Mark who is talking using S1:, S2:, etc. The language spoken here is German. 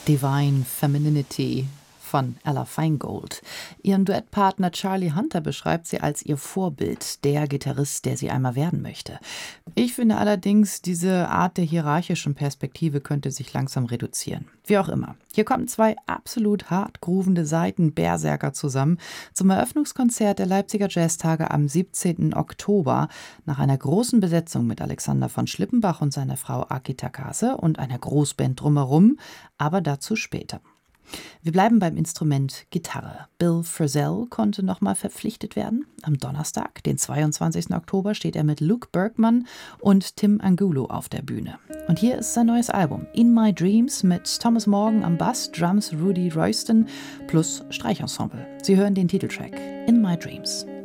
S1: Divine Femininity von Ella Feingold. Ihren Duettpartner Charlie Hunter beschreibt sie als ihr Vorbild, der Gitarrist, der sie einmal werden möchte. Ich finde allerdings, diese Art der hierarchischen Perspektive könnte sich langsam reduzieren. Wie auch immer. Hier kommen zwei absolut hart groovende Seiten-Berserker zusammen zum Eröffnungskonzert der Leipziger Jazztage am 17. Oktober nach einer großen Besetzung mit Alexander von Schlippenbach und seiner Frau Aki Takase und einer Großband drumherum, aber dazu später. Wir bleiben beim Instrument Gitarre. Bill Frisell konnte nochmal verpflichtet werden. Am Donnerstag, den 22. Oktober, steht er mit Luke Bergman und Tim Angulo auf der Bühne. Und hier ist sein neues Album In My Dreams mit Thomas Morgan am Bass, Drums Rudy Royston plus Streichensemble. Sie hören den Titeltrack In My Dreams.